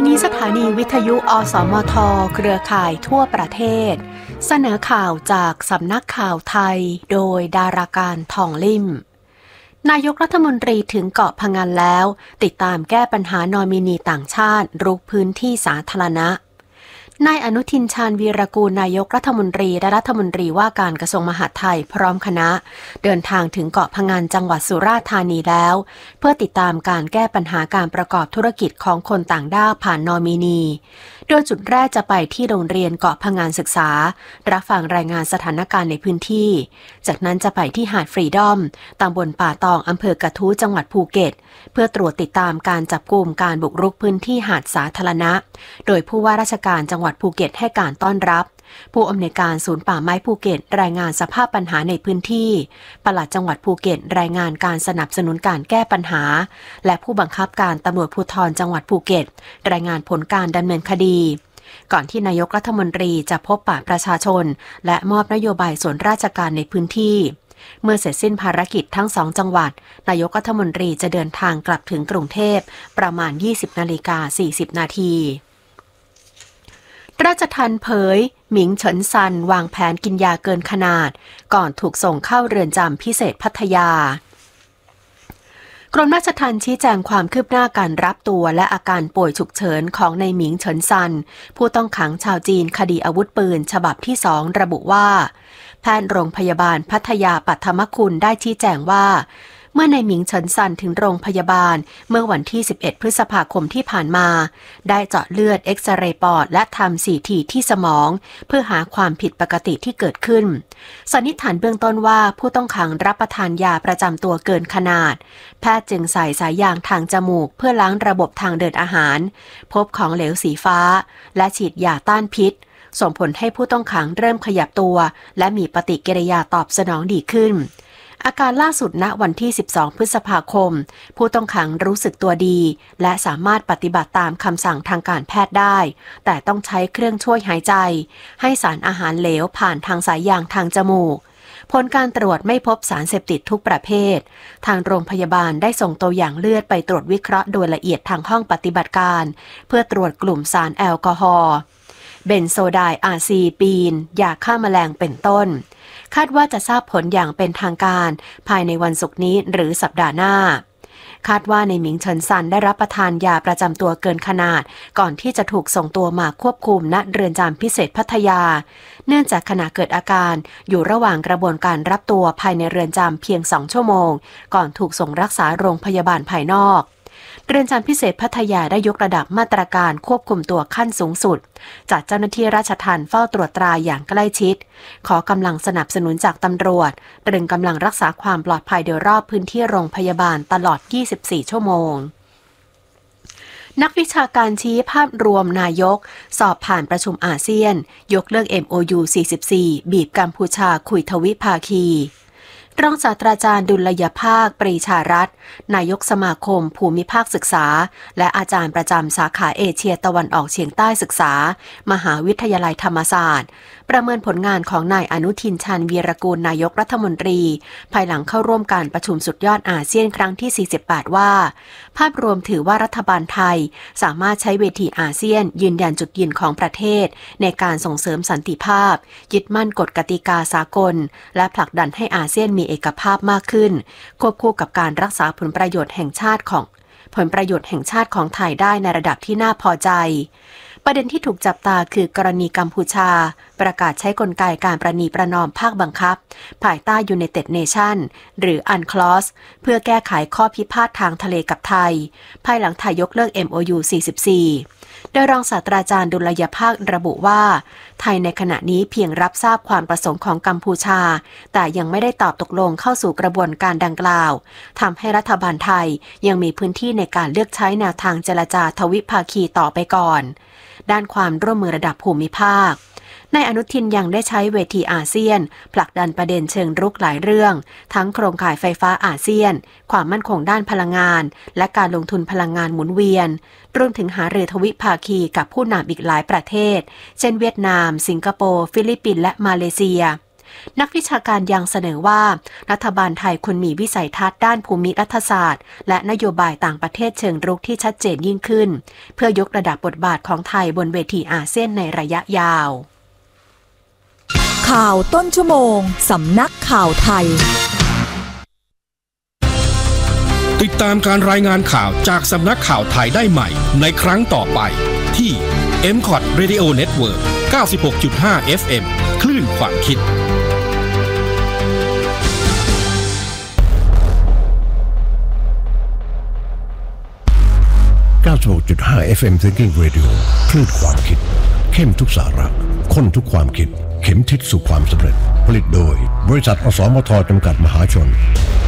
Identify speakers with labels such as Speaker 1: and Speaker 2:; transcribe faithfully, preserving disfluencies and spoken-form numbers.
Speaker 1: นี้สถานีวิทยุอสมทเครือข่ายทั่วประเทศเสนอข่าวจากสำนักข่าวไทยโดยดาราการทองลิ่มนายกรัฐมนตรีถึงเกาะพะงันแล้วติดตามแก้ปัญหานอมินีต่างชาติรุกพื้นที่สาธารณะนายอนุทินชาญวีรกูลนายกรัฐมนตรีและรัฐมนตรีว่าการกระทรวงมหาดไทยพร้อมคณะเดินทางถึงเกาะพะงันจังหวัดสุราษฎร์ธานีแล้วเพื่อติดตามการแก้ปัญหาการประกอบธุรกิจของคนต่างด้าวผ่านนอมินีโดยจุดแรกจะไปที่โรงเรียนเกาะพะงันศึกษารับฟังรายงานสถานการณ์ในพื้นที่จากนั้นจะไปที่หาดฟรีดอมตำบลป่าตองอำเภอกระทู้จังหวัดภูเก็ตเพื่อตรวจติดตามการจับกุมการบุกรุกพื้นที่หาดสาธารณะโดยผู้ว่าราชการจังหวัดภูเก็ตให้การต้อนรับผู้อำนวยการศูนย์ป่าไม้ภูเก็ตรายงานสภาพปัญหาในพื้นที่ปลัดจังหวัดภูเก็ตรายงานการสนับสนุนการแก้ปัญหาและผู้บังคับการตำรวจภูธรจังหวัดภูเก็ตรายงานผลการดำเนินคดีก่อนที่นายกรัฐมนตรีจะพบปะประชาชนและมอบนโยบายส่วนราชการในพื้นที่เมื่อเสร็จสิ้นภารกิจทั้งสองจังหวัดนายกรัฐมนตรีจะเดินทางกลับถึงกรุงเทพประมาณ ยี่สิบนาฬิกาสี่สิบนาทีราชทัณฑ์เผยหมิงเฉินซันวางแผนกินยาเกินขนาดก่อนถูกส่งเข้าเรือนจำพิเศษพัทยากรมราชทัณฑ์ชี้แจงความคืบหน้าการรับตัวและอาการป่วยฉุกเฉินของนายหมิงเฉินซันผู้ต้องขังชาวจีนคดีอาวุธปืนฉบับที่สองระบุว่าแพทย์โรงพยาบาลพัทยาปัทมคุณได้ชี้แจงว่าเมื่อนายหมิงเฉินซันถึงโรงพยาบาลเมื่อวันที่สิบเอ็ดพฤษภาคมที่ผ่านมาได้เจาะเลือดเอ็กซเรย์ปอดและทำ ซี ที ที่สมองเพื่อหาความผิดปกติที่เกิดขึ้นสันนิษฐานเบื้องต้นว่าผู้ต้องขังรับประทานยาประจำตัวเกินขนาดแพทย์จึงใส่สายยางทางจมูกเพื่อล้างระบบทางเดินอาหารพบของเหลวสีฟ้าและฉีดยาต้านพิษส่งผลให้ผู้ต้องขังเริ่มขยับตัวและมีปฏิกิริยาตอบสนองดีขึ้นอาการล่าสุดณวันที่สิบสองพฤษภาคมผู้ต้องขังรู้สึกตัวดีและสามารถปฏิบัติตามคำสั่งทางการแพทย์ได้แต่ต้องใช้เครื่องช่วยหายใจให้สารอาหารเหลวผ่านทางสายยางทางจมูกผลการตรวจไม่พบสารเสพติดทุกประเภททางโรงพยาบาลได้ส่งตัวอย่างเลือดไปตรวจวิเคราะห์โดยละเอียดทางห้องปฏิบัติการเพื่อตรวจกลุ่มสารแอลกอฮอล์เบนโซไดอาร์ซีปีนยาฆ่าแมลงเป็นต้นคาดว่าจะทราบผลอย่างเป็นทางการภายในวันศุกร์นี้หรือสัปดาห์หน้าคาดว่าในหมิงเฉินซันได้รับประทานยาประจำตัวเกินขนาดก่อนที่จะถูกส่งตัวมาควบคุมณเรือนจำพิเศษพัทยาเนื่องจากขณะเกิดอาการอยู่ระหว่างกระบวนการรับตัวภายในเรือนจำเพียงสองชั่วโมงก่อนถูกส่งรักษาโรงพยาบาลภายนอกเรือนจำพิเศษพัทยาได้ยกระดับมาตรการควบคุมตัวขั้นสูงสุดจัดเจ้าหน้าที่ราชทัณฑ์เฝ้าตรวจตราอย่างใกล้ชิดขอกำลังสนับสนุนจากตำรวจตรึงกำลังรักษาความปลอดภัยโดยรอบพื้นที่โรงพยาบาลตลอดยี่สิบสี่ชั่วโมงนักวิชาการชี้ภาพรวมนายกสอบผ่านประชุมอาเซียนยกเลิก เอ็ม โอ ยู สี่สิบสี่บีบกัมพูชาคุยทวิภาคีรองศาสตราจารย์ดุลยภาคปรีชารัตน์นายกสมาคมภูมิภาคศึกษาและอาจารย์ประจำสาขาเอเชียตะวันออกเฉียงใต้ศึกษามหาวิทยาลัยธรรมศาสตร์ประเมินผลงานของนายอนุทินชาญวีรกูลนายกรัฐมนตรีภายหลังเข้าร่วมการประชุมสุดยอดอาเซียนครั้งที่สี่สิบแปดว่าภาพรวมถือว่ารัฐบาลไทยสามารถใช้เวทีอาเซียนยืนยันจุดยืนของประเทศในการส่งเสริมสันติภาพยึดมั่นกฎกติกาสากลและผลักดันให้อาเซียนมีเอกภาพมากขึ้นควบคู่กับการรักษาผลประโยชน์แห่งชาติของผลประโยชน์แห่งชาติของไทยได้ในระดับที่น่าพอใจประเด็นที่ถูกจับตาคือกรณีกัมพูชาประกาศใช้กลไกการประนีประนอมภาคบังคับภายใต้ United Nation หรือ อันคลอส เพื่อแก้ไขข้อพิพาททางทะเลกับไทยภายหลังไทยยกเลิก เอ็ม โอ ยู สี่สิบสี่โดยรองศาสตราจารย์ดุลยภาคระบุว่าไทยในขณะนี้เพียงรับทราบความประสงค์ของกัมพูชาแต่ยังไม่ได้ตอบตกลงเข้าสู่กระบวนการดังกล่าวทำให้รัฐบาลไทยยังมีพื้นที่ในการเลือกใช้แนวทางเจรจาทวิภาคีต่อไปก่อนด้านความร่วมมือระดับภูมิภาคนายอนุทินยังได้ใช้เวทีอาเซียนผลักดันประเด็นเชิงรุกหลายเรื่องทั้งโครงข่ายไฟฟ้าอาเซียนความมั่นคงด้านพลังงานและการลงทุนพลังงานหมุนเวียนรวมถึงหารือทวิภาคีกับผู้นำอีกหลายประเทศเช่นเวียดนามสิงคโปร์ฟิลิปปินส์และมาเลเซียนักวิชาการยังเสนอว่ารัฐบาลไทยควรมีวิสัยทัศน์ด้านภูมิรัฐศาสตร์และนโยบายต่างประเทศเชิงรุกที่ชัดเจนยิ่งขึ้นเพื่อยกระดับบทบาทของไทยบนเวทีอาเซียนในระยะยาว
Speaker 2: ข่าวต้นชั่วโมงสำนักข่าวไทย
Speaker 3: ติดตามการรายงานข่าวจากสำนักข่าวไทยได้ใหม่ในครั้งต่อไปที่ เอ็ม ซี โอ ที Radio Network เก้าสิบหกจุดห้า เอฟ เอ็ม คลื่นความคิด
Speaker 4: เก้าสิบหกจุดห้า เอฟ เอ็ม Thinking Radio คลื่นความคิดเข้มทุกสาระข้นทุกความคิดเข็มทิศสู่ความสำเร็จผลิตโดยบริษัทอสมทจำกัดมหาชน